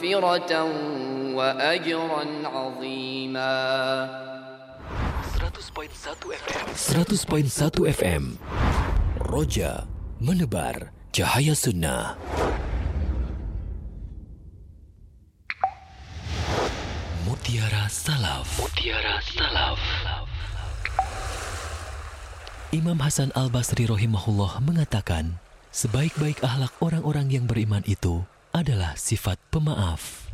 مغفرة وأجرا عظيما. 100.1 FM Roja menebar cahaya sunnah. Mutiara Salaf. Imam Hasan Al-Basri rahimahullah mengatakan, sebaik-baik akhlak orang-orang yang beriman itu adalah sifat pemaaf.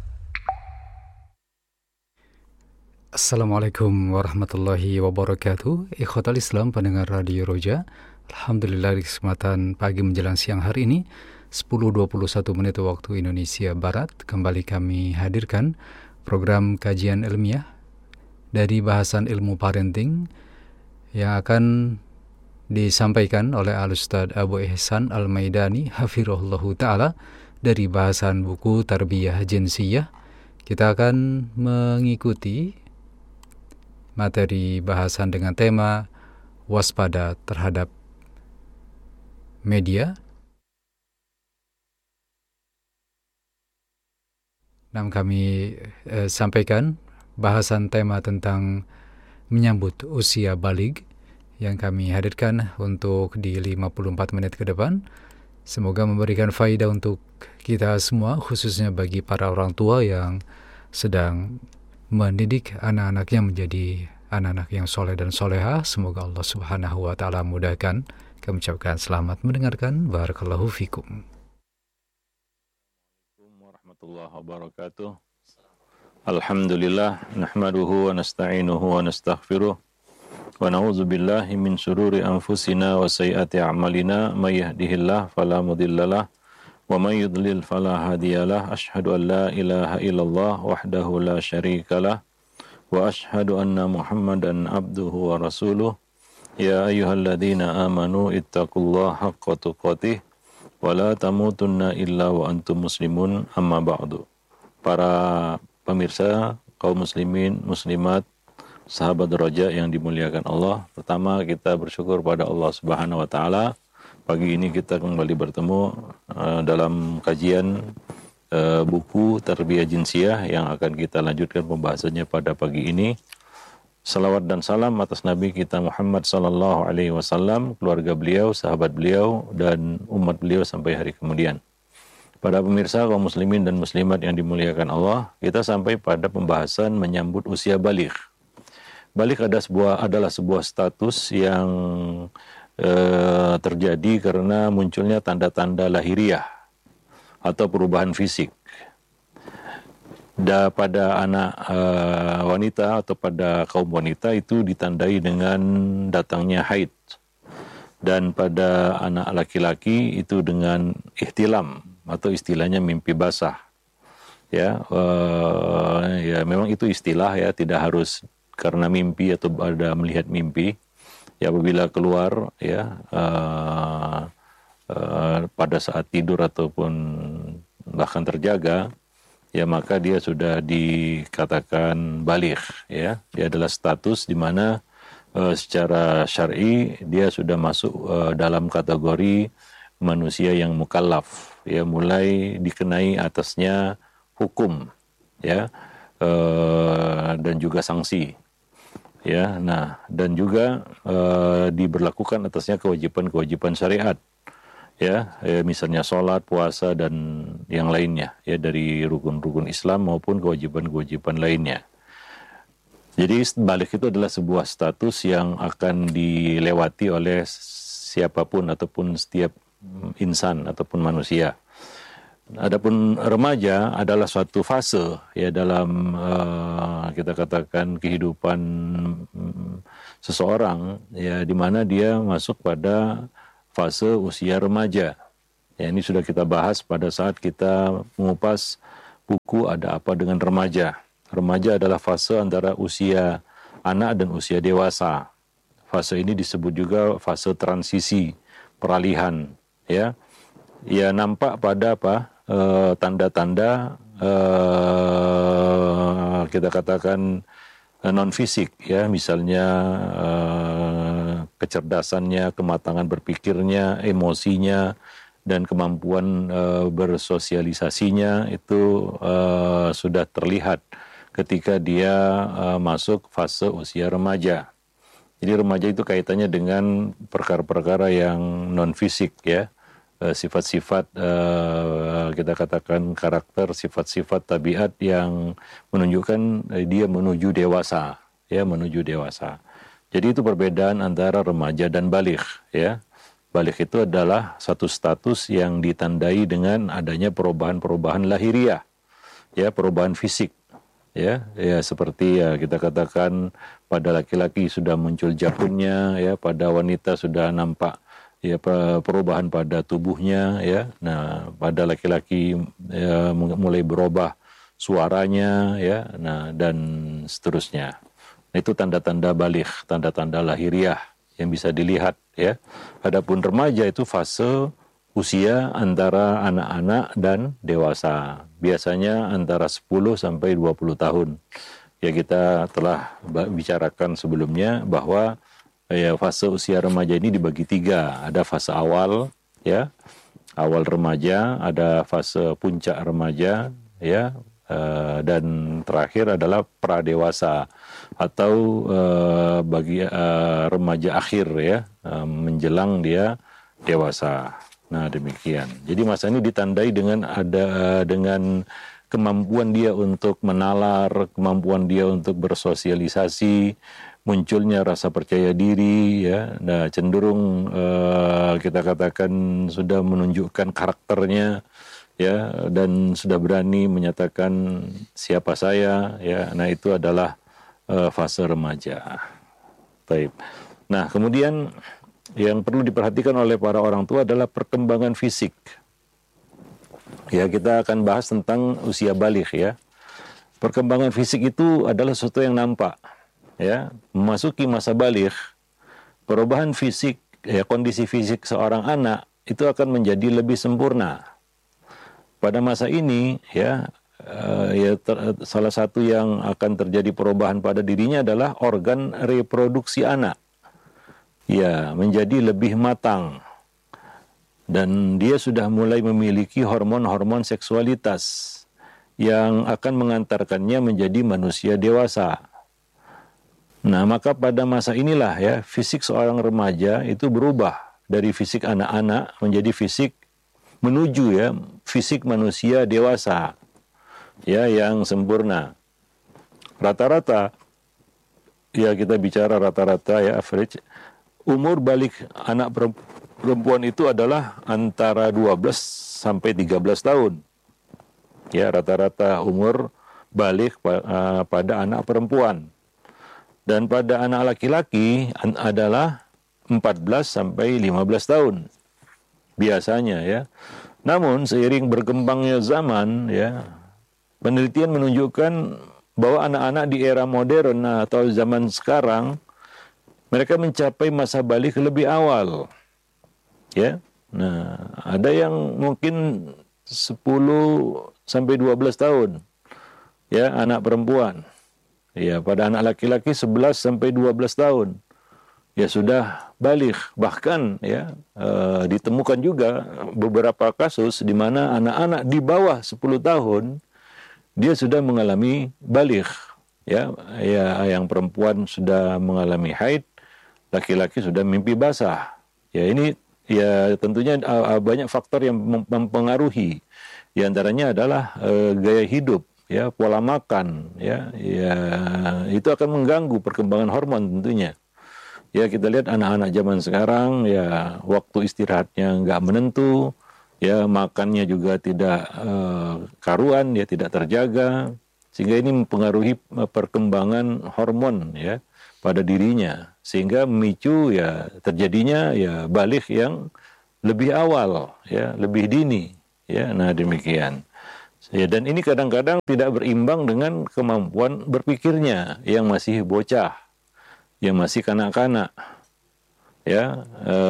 Assalamualaikum warahmatullahi wabarakatuh. Ikhwatal Islam, pendengar Radio Roja. Alhamdulillah di kesempatan pagi menjelang siang hari ini 10.21 menit waktu Indonesia Barat, kembali kami hadirkan program kajian ilmiah dari bahasan ilmu parenting yang akan disampaikan oleh Al-Ustadz Abu Ihsan Al-Maidani hafirahullahu ta'ala dari bahasan buku Tarbiyah Jinsiyah. Kita akan mengikuti materi bahasan dengan tema waspada terhadap media. Nah, kami sampaikan bahasan tema tentang menyambut usia baligh yang kami hadirkan untuk di 54 menit ke depan. Semoga memberikan faedah untuk kita semua, khususnya bagi para orang tua yang sedang mendidik anak-anaknya menjadi anak-anak yang soleh dan solehah. Semoga Allah Subhanahu wa ta'ala mudahkan. Kami ucapkan selamat mendengarkan. Barakallahu fikum. Warahmatullahi wabarakatuh. Alhamdulillah, nahmaduhu wa nasta'inuhu wa nastaghfiruh. Wa na'udzu billahi min syururi anfusina wa sayyiati a'malina, may yahdihillahu fala mudhillalah wa may yudlil fala hadiyalah. Asyhadu an la ilaha illallah wahdahu la syarikalah wa asyhadu anna Muhammadan abduhu wa rasuluh. Ya ayyuhalladzina amanu ittaqullaha haqqa tuqatih wa la tamutunna illa wa antum muslimun, amma ba'du. Para pemirsa, kaum muslimin, muslimat, sahabat Roja yang dimuliakan Allah, pertama kita bersyukur pada Allah Subhanahu wa ta'ala. Pagi ini kita kembali bertemu dalam kajian buku Tarbiyah Jinsiyah yang akan kita lanjutkan pembahasannya pada pagi ini. Salawat dan salam atas Nabi kita Muhammad sallallahu alaihi wasallam, keluarga beliau, sahabat beliau, dan umat beliau sampai hari kemudian. Pada pemirsa kaum muslimin dan muslimat yang dimuliakan Allah, kita sampai pada pembahasan menyambut usia baligh. Baligh adalah sebuah status yang terjadi karena munculnya tanda-tanda lahiriah atau perubahan fisik. Pada anak wanita atau pada kaum wanita itu ditandai dengan datangnya haid, dan pada anak laki-laki itu dengan ihtilam atau istilahnya mimpi basah. Ya memang itu istilah ya, tidak harus karena mimpi atau ada melihat mimpi. Ya, apabila keluar ya pada saat tidur ataupun bahkan terjaga, ya maka dia sudah dikatakan baligh ya. Dia adalah status di mana secara syar'i dia sudah masuk dalam kategori manusia yang mukallaf ya, mulai dikenai atasnya hukum ya, dan juga sanksi ya. Nah, dan juga diberlakukan atasnya kewajiban-kewajiban syariat ya, misalnya sholat, puasa, dan yang lainnya ya, dari rukun-rukun Islam maupun kewajiban-kewajiban lainnya. Jadi baligh itu adalah sebuah status yang akan dilewati oleh siapapun ataupun setiap insan ataupun manusia. Adapun remaja adalah suatu fase ya dalam kita katakan kehidupan seseorang ya, di mana dia masuk pada fase usia remaja. Ya, ini sudah kita bahas pada saat kita mengupas buku Ada Apa Dengan Remaja. Remaja adalah fase antara usia anak dan usia dewasa. Fase ini disebut juga fase transisi, peralihan ya. Ya, nampak pada tanda-tanda kita katakan non fisik ya, misalnya kecerdasannya, kematangan berpikirnya, emosinya, dan kemampuan bersosialisasinya itu sudah terlihat ketika dia masuk fase usia remaja. Jadi remaja itu kaitannya dengan perkara-perkara yang non fisik ya, sifat-sifat kita katakan karakter, sifat-sifat tabiat yang menunjukkan dia menuju dewasa, ya menuju dewasa. Jadi itu perbedaan antara remaja dan baligh ya. Baligh itu adalah satu status yang ditandai dengan adanya perubahan-perubahan lahiriah, ya perubahan fisik. Ya seperti ya kita katakan pada laki-laki sudah muncul jakunnya, ya pada wanita sudah nampak ya perubahan pada tubuhnya, ya. Nah pada laki-laki ya, mulai berubah suaranya, ya. Nah dan seterusnya. Itu tanda-tanda baligh, tanda-tanda lahiriah yang bisa dilihat, ya. Adapun remaja itu fase usia antara anak-anak dan dewasa. Biasanya antara 10 sampai 20 tahun. Ya kita telah bicarakan sebelumnya bahwa ya fase usia remaja ini dibagi 3. Ada fase awal, ya. Awal remaja, ada fase puncak remaja, ya. Dan terakhir adalah pradewasa atau bagi remaja akhir, ya. Menjelang dia dewasa. Nah demikian. Jadi masa ini ditandai dengan dengan kemampuan dia untuk menalar, kemampuan dia untuk bersosialisasi, munculnya rasa percaya diri, ya. Nah cenderung kita katakan sudah menunjukkan karakternya, ya, dan sudah berani menyatakan siapa saya, ya. Nah itu adalah fase remaja. Baik. Nah kemudian yang perlu diperhatikan oleh para orang tua adalah perkembangan fisik. Ya, kita akan bahas tentang usia baligh ya. Perkembangan fisik itu adalah sesuatu yang nampak. Ya, memasuki masa baligh, perubahan fisik, ya kondisi fisik seorang anak itu akan menjadi lebih sempurna. Pada masa ini, ya, salah satu yang akan terjadi perubahan pada dirinya adalah organ reproduksi anak. Ya, menjadi lebih matang. Dan dia sudah mulai memiliki hormon-hormon seksualitas yang akan mengantarkannya menjadi manusia dewasa. Nah, maka pada masa inilah ya, fisik seorang remaja itu berubah dari fisik anak-anak menjadi fisik menuju ya, fisik manusia dewasa. Ya, yang sempurna. Rata-rata, ya kita bicara rata-rata ya, average, umur balik anak perempuan itu adalah antara 12 sampai 13 tahun. Ya, rata-rata umur balik pada anak perempuan. Dan pada anak laki-laki adalah 14 sampai 15 tahun. Biasanya ya. Namun seiring berkembangnya zaman ya, penelitian menunjukkan bahwa anak-anak di era modern atau zaman sekarang mereka mencapai masa balik lebih awal. Ya. Nah, ada yang mungkin 10 sampai 12 tahun. Ya, anak perempuan. Ya, pada anak laki-laki 11 sampai 12 tahun. Ya sudah balik. Bahkan ya ditemukan juga beberapa kasus di mana anak-anak di bawah 10 tahun dia sudah mengalami balik. Ya, yang perempuan sudah mengalami haid, laki-laki sudah mimpi basah. Ya ini ya tentunya banyak faktor yang mempengaruhi. Di antaranya adalah gaya hidup, ya pola makan, ya itu akan mengganggu perkembangan hormon tentunya. Ya kita lihat anak-anak zaman sekarang ya waktu istirahatnya nggak menentu, ya makannya juga tidak karuan, ya tidak terjaga, sehingga ini mempengaruhi perkembangan hormon ya pada dirinya, sehingga memicu ya terjadinya ya balik yang lebih awal, ya lebih dini, ya. Nah demikian. Ya, dan ini kadang-kadang tidak berimbang dengan kemampuan berpikirnya yang masih bocah, yang masih kanak-kanak, ya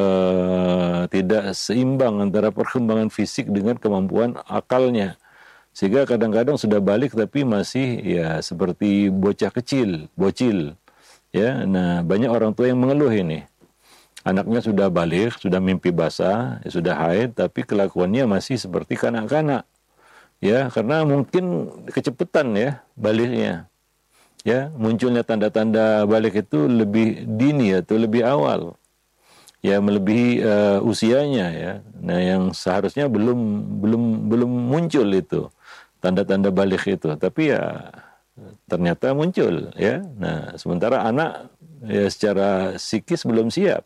tidak seimbang antara perkembangan fisik dengan kemampuan akalnya, sehingga kadang-kadang sudah balik tapi masih ya seperti bocah kecil, bocil. Ya, nah banyak orang tua yang mengeluh ini. Anaknya sudah balik, sudah mimpi basah, sudah haid, tapi kelakuannya masih seperti kanak-kanak. Ya, karena mungkin kecepatan ya baliknya. Ya, munculnya tanda-tanda balik itu lebih dini atau lebih awal. Ya, melebihi usianya ya. Nah, yang seharusnya belum muncul itu tanda-tanda balik itu, tapi ya ternyata muncul ya. Nah, sementara anak ya secara psikis belum siap.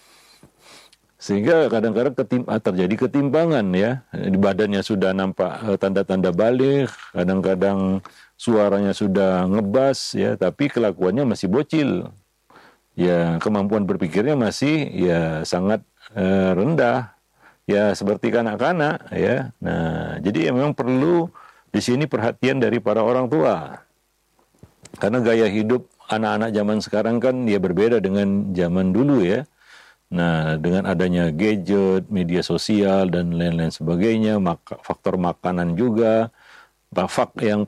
Sehingga kadang-kadang terjadi ketimpangan ya. Di badannya sudah nampak tanda-tanda balik, kadang-kadang suaranya sudah ngebas ya, tapi kelakuannya masih bocil. Ya, kemampuan berpikirnya masih ya sangat rendah. Ya, seperti kanak-kanak ya. Nah, jadi memang perlu di sini perhatian dari para orang tua. Karena gaya hidup anak-anak zaman sekarang kan ya berbeda dengan zaman dulu ya. Nah, dengan adanya gadget, media sosial dan lain-lain sebagainya, faktor makanan juga, yang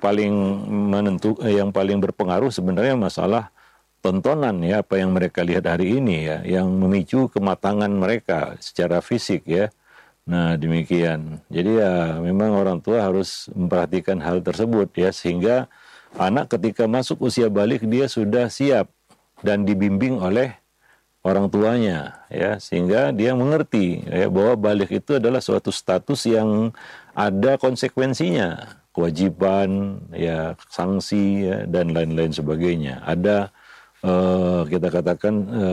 paling berpengaruh sebenarnya masalah tontonan ya, apa yang mereka lihat hari ini ya, yang memicu kematangan mereka secara fisik ya. Nah, demikian. Jadi ya memang orang tua harus memperhatikan hal tersebut ya, sehingga anak ketika masuk usia balik dia sudah siap dan dibimbing oleh orang tuanya ya, sehingga dia mengerti ya bahwa balik itu adalah suatu status yang ada konsekuensinya, kewajiban ya, sanksi ya, dan lain-lain sebagainya. Ada kita katakan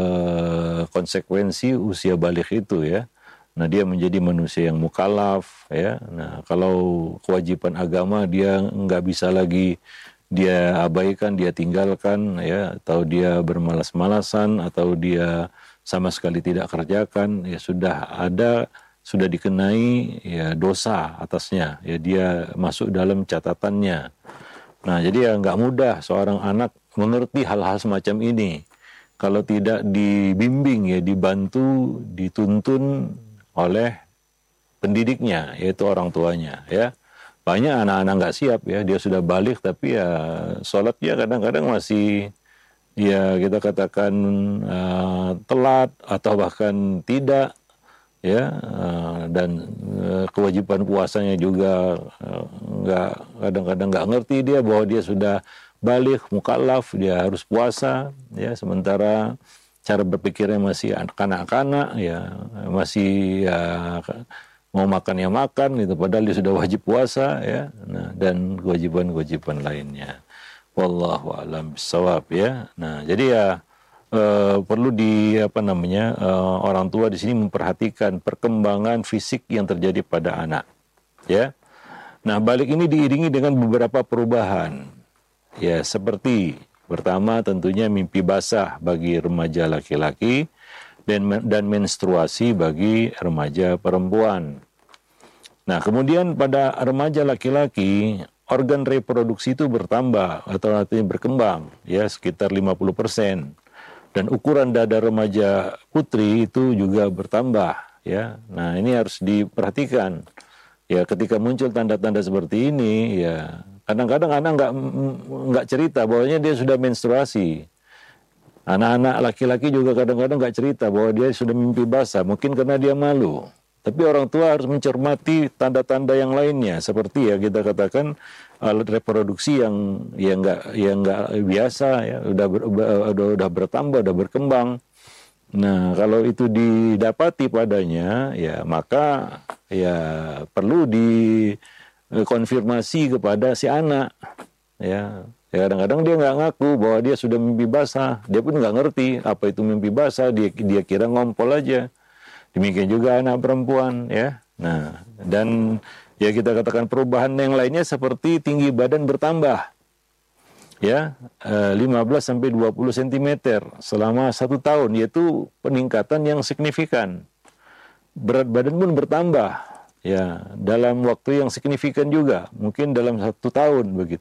konsekuensi usia balik itu ya. Nah, dia menjadi manusia yang mukallaf ya. Nah, kalau kewajiban agama dia nggak bisa lagi dia abaikan, dia tinggalkan ya, atau dia bermalas-malasan, atau dia sama sekali tidak kerjakan, ya sudah dikenai ya dosa atasnya, ya dia masuk dalam catatannya. Nah, jadi ya nggak mudah seorang anak mengerti hal-hal semacam ini kalau tidak dibimbing ya, dibantu, dituntun oleh pendidiknya, yaitu orang tuanya ya. Banyak anak-anak nggak siap ya, dia sudah balik tapi ya sholatnya kadang-kadang masih ya kita katakan telat atau bahkan tidak ya, dan kewajiban puasanya juga kadang-kadang nggak ngerti dia bahwa dia sudah balik mukallaf, dia harus puasa ya, sementara cara berpikirnya masih kanak-kanak ya, masih ya mau makan ya makan gitu, padahal dia sudah wajib puasa ya. Nah, dan kewajiban-kewajiban lainnya. Wallahu a'lam bishawab ya. Nah, jadi ya perlu orang tua di sini memperhatikan perkembangan fisik yang terjadi pada anak ya. Nah, balik ini diiringi dengan beberapa perubahan ya, seperti pertama tentunya mimpi basah bagi remaja laki-laki dan menstruasi bagi remaja perempuan. Nah, kemudian pada remaja laki-laki, organ reproduksi itu bertambah atau artinya berkembang, ya sekitar 50%. Dan ukuran dada remaja putri itu juga bertambah, ya. Nah, ini harus diperhatikan. Ya, ketika muncul tanda-tanda seperti ini, ya kadang-kadang anak nggak cerita bahwanya dia sudah menstruasi. Anak-anak laki-laki juga kadang-kadang nggak cerita bahwa dia sudah mimpi basah, mungkin karena dia malu. Tapi orang tua harus mencermati tanda-tanda yang lainnya, seperti ya kita katakan alat reproduksi yang nggak biasa, ya udah bertambah, udah berkembang. Nah, kalau itu didapati padanya, ya maka ya perlu dikonfirmasi kepada si anak, ya. Ya, kadang-kadang dia nggak ngaku bahwa dia sudah mimpi basah. Dia pun nggak ngerti apa itu mimpi basah. Dia kira ngompol aja. Demikian juga anak perempuan, ya. Nah, dan ya kita katakan perubahan yang lainnya seperti tinggi badan bertambah, ya, 15-20 cm selama 1 tahun, yaitu peningkatan yang signifikan. Berat badan pun bertambah, ya, dalam waktu yang signifikan juga, mungkin dalam 1 tahun begitu.